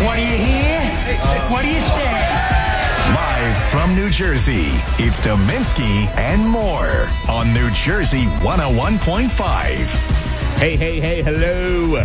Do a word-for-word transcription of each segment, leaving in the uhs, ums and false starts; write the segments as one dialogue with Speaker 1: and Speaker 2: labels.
Speaker 1: What do you hear? What do you say?
Speaker 2: Live from New Jersey, it's Dominski and more on New Jersey one oh one point five.
Speaker 3: Hey, hey, hey, hello.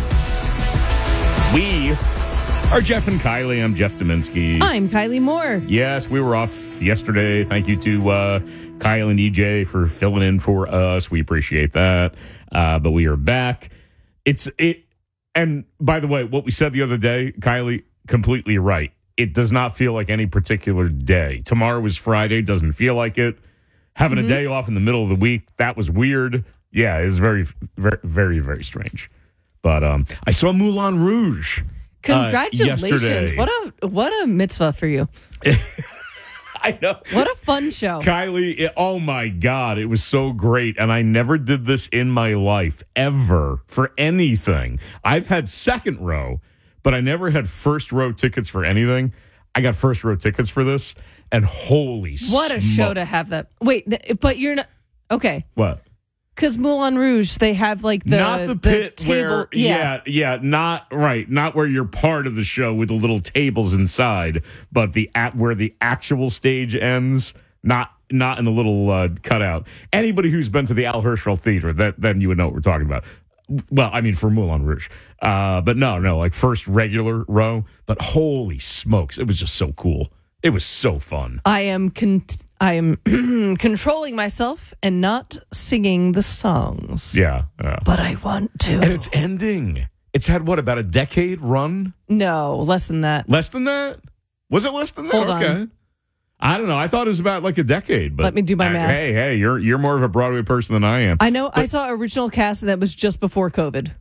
Speaker 3: We are Jeff and Kylie. I'm Jeff Dominski.
Speaker 4: I'm Kylie Moore.
Speaker 3: Yes, we were off yesterday. Thank you to uh, Kyle and E J for filling in for us. We appreciate that. Uh, but we are back. It's it. And by the way, what we said the other day, Kylie, completely right. It does not feel like any particular day. Tomorrow is Friday. Doesn't feel like it. Having mm-hmm. a day off in the middle of the week, that was weird. Yeah, it was very, very, very, very strange. But um, I saw Moulin Rouge.
Speaker 4: Congratulations!
Speaker 3: Uh, yesterday.
Speaker 4: What a what a mitzvah for you.
Speaker 3: I know.
Speaker 4: What a fun show.
Speaker 3: Kylie, it, oh my God, it was so great. And I never did this in my life, ever, for anything. I've had second row, but I never had first row tickets for anything. I got first row tickets for this, and holy
Speaker 4: What a
Speaker 3: smoke.
Speaker 4: show to have that. Wait, th- but you're not, okay.
Speaker 3: What?
Speaker 4: Because Moulin Rouge, they have like the
Speaker 3: not the pit
Speaker 4: the table,
Speaker 3: where yeah. yeah yeah not right not where you're part of the show with the little tables inside, but the at where the actual stage ends, not not in the little uh, cutout. Anybody who's been to the Al Hirschfeld Theater, that then you would know what we're talking about. Well, I mean for Moulin Rouge, uh, but no no like first regular row. But holy smokes, it was just so cool. It was so fun.
Speaker 4: I am con- I am controlling myself and not singing the songs.
Speaker 3: Yeah, yeah.
Speaker 4: But I want to.
Speaker 3: And it's ending. It's had, what, about a decade run?
Speaker 4: No, less than that.
Speaker 3: Less than that? Was it less than that?
Speaker 4: Hold
Speaker 3: okay.
Speaker 4: on.
Speaker 3: I don't know. I thought it was about like a decade. But
Speaker 4: let me do my
Speaker 3: I,
Speaker 4: math.
Speaker 3: Hey, hey, you're you're more of a Broadway person than I am.
Speaker 4: I know.
Speaker 3: But,
Speaker 4: I saw original cast, and that was just before COVID.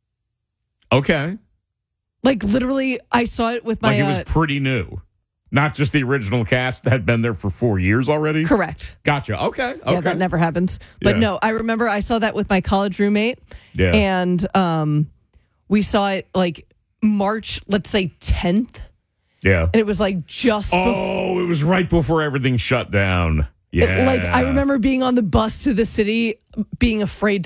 Speaker 3: Okay.
Speaker 4: Like, literally, I saw it with my...
Speaker 3: Like it was
Speaker 4: uh,
Speaker 3: pretty new. Not just the original cast that had been there for four years already?
Speaker 4: Correct.
Speaker 3: Gotcha. Okay. Okay.
Speaker 4: Yeah, that never happens. But
Speaker 3: Yeah.
Speaker 4: no, I remember I saw that with my college roommate.
Speaker 3: Yeah.
Speaker 4: And um, we saw it like March, let's say tenth.
Speaker 3: Yeah.
Speaker 4: And it was like just before.
Speaker 3: Oh, it was right before everything shut down. Yeah.
Speaker 4: Like, I remember being on the bus to the city, being afraid to